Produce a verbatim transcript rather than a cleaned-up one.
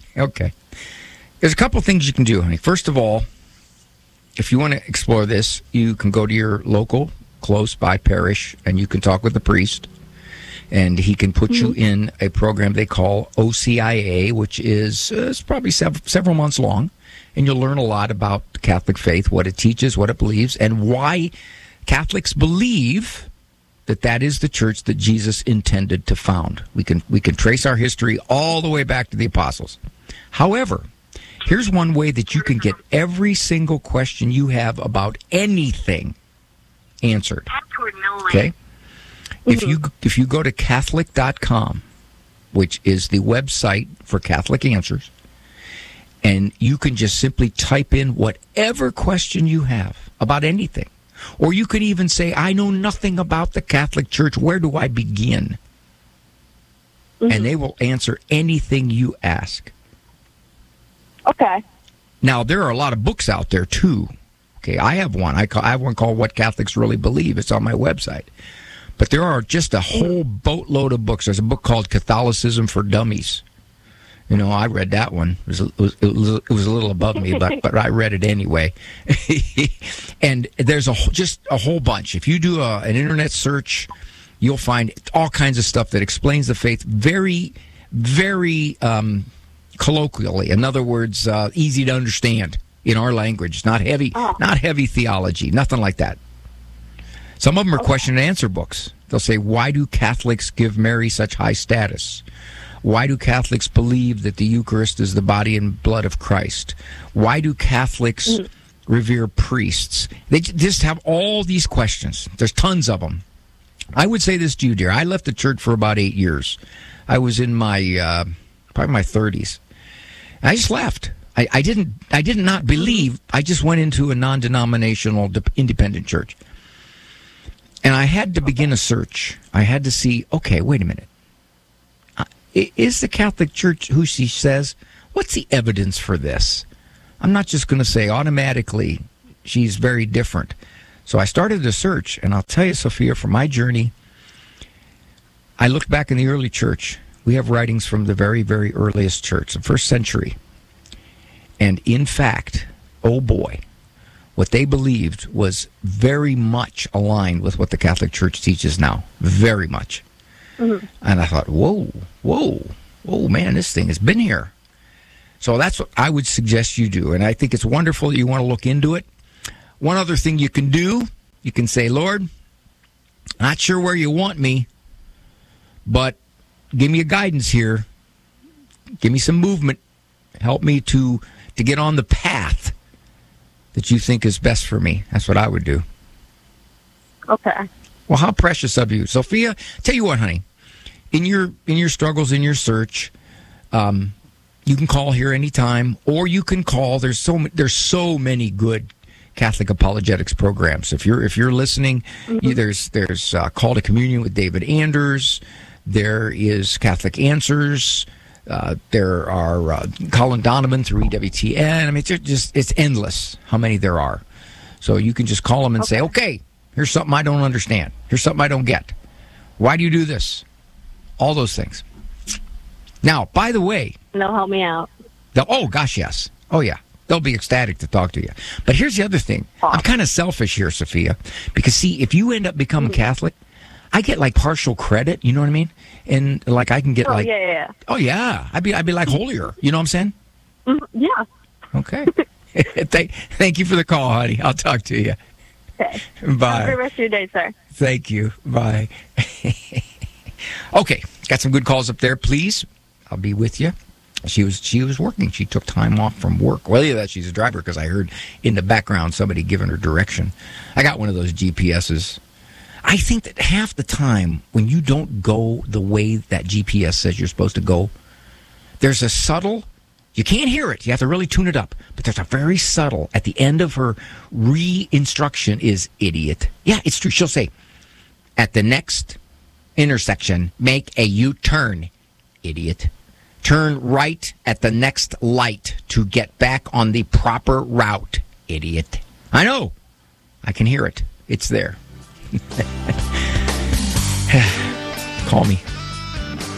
Okay. There's a couple things you can do, honey. First of all, if you want to explore this, you can go to your local, close by parish, and you can talk with the priest, and he can put mm-hmm. you in a program they call O C I A, which is uh, it's probably sev- several months long, and you'll learn a lot about the Catholic faith, what it teaches, what it believes, and why Catholics believe that that is the church that Jesus intended to found. We can we can trace our history all the way back to the apostles. However, here's one way that you can get every single question you have about anything answered. Okay? Mm-hmm. If you if you go to Catholic dot com, which is the website for Catholic Answers, and you can just simply type in whatever question you have about anything. Or you could even say, I know nothing about the Catholic Church. Where do I begin? Mm-hmm. And they will answer anything you ask. Okay. Now, there are a lot of books out there, too. Okay, I have one. I, call, I have one called What Catholics Really Believe. It's on my website. But there are just a whole boatload of books. There's a book called Catholicism for Dummies. You know, I read that one. It was, it was, it was, it was a little above me, but, but I read it anyway. And there's a just a whole bunch. If you do a, an internet search, you'll find all kinds of stuff that explains the faith very, very um, colloquially. In other words, uh, easy to understand in our language. Not heavy, oh. not heavy theology, nothing like that. Some of them are okay. question and answer books. They'll say, why do Catholics give Mary such high status? Why do Catholics believe that the Eucharist is the body and blood of Christ? Why do Catholics mm. revere priests? They just have all these questions. There's tons of them. I would say this to you, dear. I left the church for about eight years. I was in my, uh, probably my thirties. I just left. I, I didn't, I did not believe. I just went into a non-denominational independent church. And I had to begin a search. I had to see, okay, wait a minute. Is the Catholic Church who she says? What's the evidence for this? I'm not just going to say automatically she's very different. So I started the search, and I'll tell you, Sophia, from my journey, I looked back in the early church. We have writings from the very, very earliest church, the first century. And in fact, oh boy, what they believed was very much aligned with what the Catholic Church teaches now. Very much. Mm-hmm. And I thought, whoa, whoa, whoa, man, this thing has been here. So that's what I would suggest you do. And I think it's wonderful that you want to look into it. One other thing you can do, you can say, Lord, not sure where you want me, but give me a guidance here. Give me some movement. Help me to, to get on the path that you think is best for me. That's what I would do. Okay. Well, how precious of you. Sophia, tell you what, honey. In your in your struggles, in your search, um, you can call here anytime, or you can call. There's so there's so many good Catholic apologetics programs. If you're if you're listening, mm-hmm. you, there's there's uh, Call to Communion with David Anders. There is Catholic Answers. Uh, there are uh, Colin Donovan through E W T N. I mean, it's just it's endless how many there are. So you can just call them and okay. say, okay, here's something I don't understand. Here's something I don't get. Why do you do this? All those things. Now, by the way. They'll help me out. Oh, gosh, yes. Oh, yeah. They'll be ecstatic to talk to you. But here's the other thing. Awesome. I'm kind of selfish here, Sophia. Because, see, if you end up becoming mm-hmm. Catholic, I get, like, partial credit. You know what I mean? And, like, I can get, oh, like. Yeah, yeah, yeah. Oh, yeah. I'd be, I'd be like, holier. You know what I'm saying? Mm-hmm. Yeah. Okay. thank, thank you for the call, honey. I'll talk to you. Okay. Bye. Have a great rest of your day, sir. Thank you. Bye. Okay, got some good calls up there. Please, I'll be with you. She was she was working. She took time off from work. Well, yeah, that she's a driver because I heard in the background somebody giving her direction. I got one of those G P S's. I think that half the time when you don't go the way that G P S says you're supposed to go, there's a subtle. You can't hear it. You have to really tune it up. But there's a very subtle, at the end of her re-instruction is idiot. Yeah, it's true. She'll say, at the next intersection, make a U-turn, idiot. Turn right at the next light to get back on the proper route, idiot. I know. I can hear it. It's there. Call me.